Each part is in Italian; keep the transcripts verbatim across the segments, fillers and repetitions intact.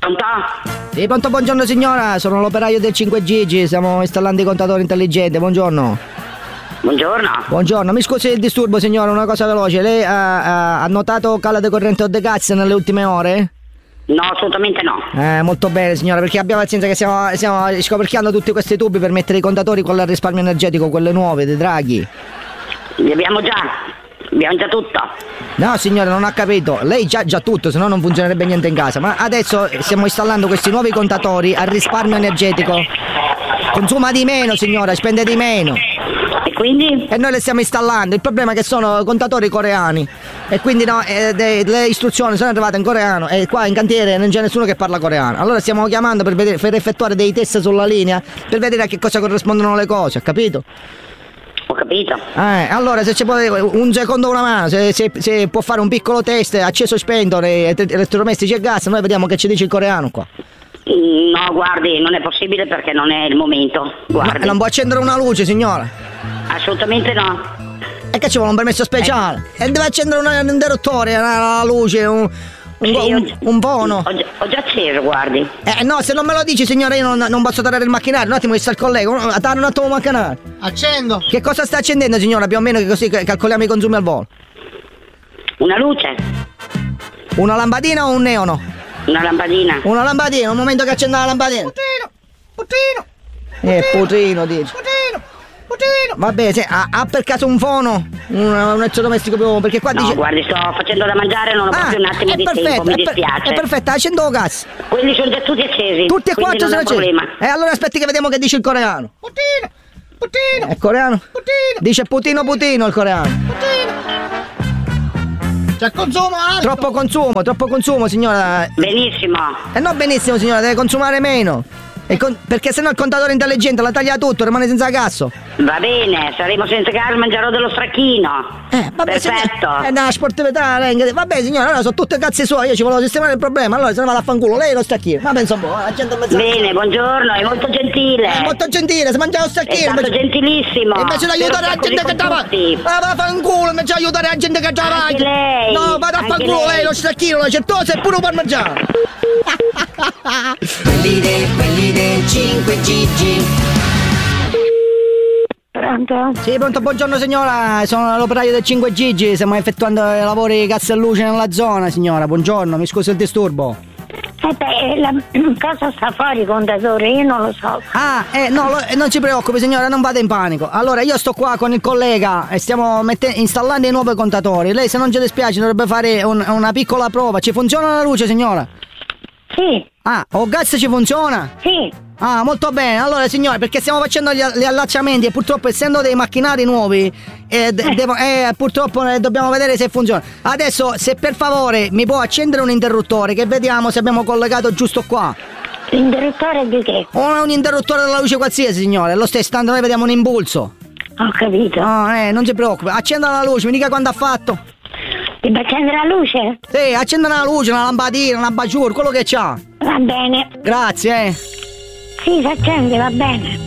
Pronto? Sì, pronto, buongiorno signora, sono l'operaio del cinque G, stiamo installando i contatori intelligenti, buongiorno. Buongiorno. Buongiorno, mi scusi il disturbo signora, una cosa veloce, lei ha, ha, ha notato calo di corrente o de gas nelle ultime ore? No, assolutamente no. Eh, molto bene signora, perché abbiamo pazienza che stiamo, stiamo scoperchiando tutti questi tubi per mettere i contatori con il risparmio energetico, quelle nuove, dei Draghi. Li abbiamo già, abbiamo già tutto. No signora, non ha capito, lei già già tutto, se no non funzionerebbe niente in casa, ma adesso stiamo installando questi nuovi contatori a risparmio energetico. Consuma di meno signora, spende di meno. E quindi? E noi le stiamo installando, il problema è che sono contatori coreani e quindi no, eh, de, le istruzioni sono arrivate in coreano e qua in cantiere non c'è nessuno che parla coreano. Allora stiamo chiamando per, vedere, per effettuare dei test sulla linea per vedere a che cosa corrispondono le cose, capito? Ho capito. Eh, allora se ci può un secondo una mano, se, se, se può fare un piccolo test, acceso e spento, elettrodomestici e gas, noi vediamo che ci dice il coreano qua. No, guardi, non è possibile perché non è il momento. Guardi. Ma non può accendere una luce signora? Assolutamente no. E che ci vuole un permesso speciale? E deve accendere una, un interruttore, una, una luce, un, un, Sì, un, ho, un bono. Ho, già- ho già acceso, guardi. Eh no, se non me lo dici signora io non, non posso tarare il macchinario. Un attimo che sta il collega, un, tarare un attimo il macchinario. Accendo. Che cosa sta accendendo signora più o meno, che così calcoliamo i consumi al volo? Una luce? Una lampadina o un neono? Una lampadina? Una lampadina, un momento che accenda la lampadina. Putino, putino, Eh, putino dice. putino, putino. Vabbè, se, ha, ha per caso un fono? Un, un elettrodomestico più, perché qua No, dice... guardi, sto facendo da mangiare, non ho Ah, proprio un attimo è di perfetto, tempo, mi è per- dispiace. È perfetto, accendo il gas. Quelli sono già tutti accesi. Tutti e quindi quattro non sono è un accesi. problema. E allora aspetti che vediamo che dice il coreano. Putino, putino, È coreano? putino, Dice putino putino il coreano. putino. C'è consumo alto. Troppo consumo, troppo consumo signora. Benissimo. E no benissimo signora, deve consumare meno. E con- perché sennò il contatore intelligente la taglia tutto, rimane senza casso. Va bene, saremo senza gas, mangerò dello stracchino. Eh, vabbè, Perfetto. signora, è una sportività, lei- vabbè signora, allora sono tutte cazzi suoi, io ci volevo sistemare il problema, allora se ne va a fanculo, lei lo stacchino. Ma pensa un po', la gente mezza. Bene, buongiorno, è molto gentile. È molto gentile, si mangia lo È stacchino. stato gentilissimo. Invece di aiutare la Spero gente che sia trova. così con tutti. Ma va a fanculo, invece di aiutare la gente che trova. Anche lei, No, vado a anche fanculo lei, lei. lo stacchino, la certosa e pure un parmigiano. Quelli del, quelli del cinque G G. Pronto? Sì, pronto, buongiorno signora, sono l'operaio del cinque G G, stiamo effettuando i lavori di gas e luce nella zona signora, buongiorno, mi scusi il disturbo. Eh beh, la cosa sta fuori il contatore, io non lo so. Ah, eh, no, lo- eh, non si preoccupi signora, non vada in panico. Allora, io sto qua con il collega e stiamo mette- installando i nuovi contatori. Lei, se non ci dispiace, dovrebbe fare un- una piccola prova. Ci funziona la luce, signora? Sì, Ah, o gas ci funziona? sì. Ah, molto bene. Allora, signore, perché stiamo facendo gli, gli allacciamenti e purtroppo, essendo dei macchinari nuovi, eh, de- devo- eh, purtroppo eh, dobbiamo vedere se funziona. Adesso, se per favore mi può accendere un interruttore, che vediamo se abbiamo collegato giusto qua. L'interruttore di che? O un interruttore della luce qualsiasi, signore. Lo stesso, tanto noi vediamo un impulso. Ho capito. No, eh, non si preoccupi. Accenda la luce, mi dica quando ha fatto. Devo accendere la luce? Sì, accenda una luce, una lampadina, una baciur, quello che c'ha. Va bene. Grazie, eh. Sì, si accende, va bene.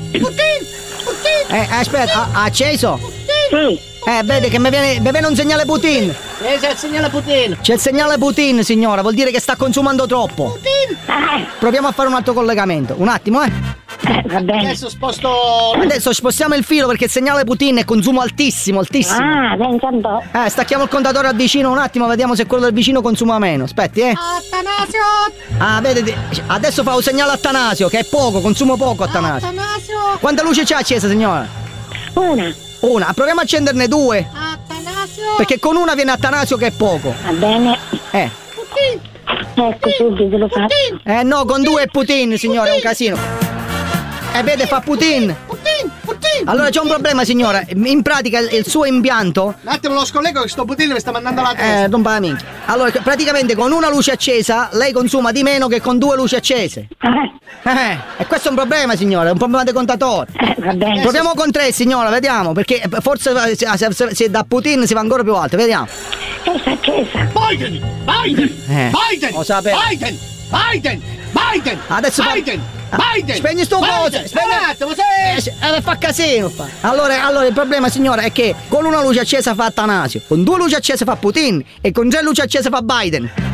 Eh, aspetta, ha, ha acceso? Sì. Eh, vede che mi viene, mi viene un segnale Putin. Eh, c'è il segnale Putino. C'è il segnale Putin, signora, vuol dire che sta consumando troppo. Eh, Proviamo a fare un altro collegamento. Un attimo, eh. eh, va bene. Adesso sposto. Adesso spostiamo il filo perché il segnale Putin è consumo altissimo, altissimo. Ah, pensa un po'. Eh, stacchiamo il contatore al vicino un attimo, vediamo se quello del vicino consuma meno. Aspetti, eh. Attanasio! Ah, vedete, adesso fa un segnale Attanasio, che è poco, consumo poco Attanasio. Attanasio! Quanta luce c'è accesa, signora? Una. Una, proviamo a accenderne due, Attanasio! perché con una viene Attanasio che è poco. Va bene. Eh, Ecco subito lo faccio. eh no, con due è Putin, signora, è un casino. Eh, vede, fa Putin. Putin! Putin! Allora c'è un problema, signora. In pratica il, il suo impianto. Un attimo lo scollego che sto Putino mi sta mandando la testa. Eh, non va minchia. Allora, praticamente con una luce accesa lei consuma di meno che con due luci accese. Eh, Eh, e questo è un problema, signora, è un problema di contatore. eh, va bene. Proviamo con tre, signora, vediamo, perché forse se, se- se- se da Putin si va ancora più alto, vediamo. Eh, sta accesa. Biden! Biden! Eh, Biden! lo sapevo. Biden! Biden! Biden! Adesso fa- Biden! Ah, Biden! spegni sto Biden! coso, spegni- Un attimo, sei... Eh, eh, fa casino fa. Allora, allora il problema, signora, è che con una luce accesa fa Attanasio, con due luci accese fa Putin e con tre luci accese fa Biden.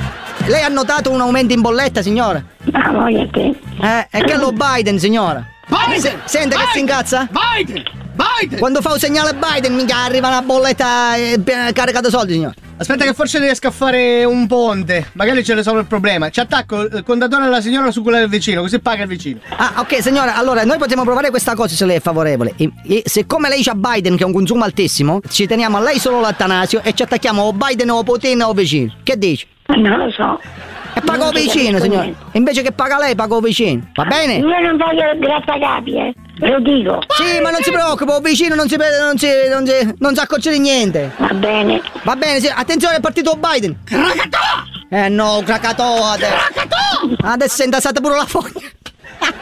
lei ha notato un aumento in bolletta, signora? Ma voglia te. Eh, è che lo Biden, signora. Biden! Se- sente che Biden! si incazza? Biden! Biden! Quando fa un segnale Biden, mica arriva una bolletta eh, caricata soldi, signora. Aspetta che forse riesco a fare un ponte. Magari ce ne risolve il problema. Ci attacco il contatore della signora su quella del vicino, così paga il vicino. Ah, ok, signora, allora noi potremmo provare questa cosa se lei è favorevole. E, e siccome lei c'ha Biden, che è un consumo altissimo, ci teniamo a lei solo l'Attanasio e ci attacchiamo o Biden o Putin o vicino. Che dici? Non lo so. E pago Non ci vicino, capisco signora. niente. Invece che paga lei, pago vicino. Va bene? Io non voglio grattacapi, eh. Lo dico. Sì, ma non si preoccupa, vicino non si non si non si non si accorge di niente. Va bene. Va bene, sì, attenzione, è partito Biden. Eh no, Krakatoa adesso. Adesso è intasata pure la foglia.